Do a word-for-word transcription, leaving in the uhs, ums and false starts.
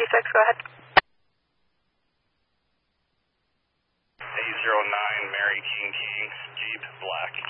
six, go ahead. eight zero nine, Mary King King, Jeep, black.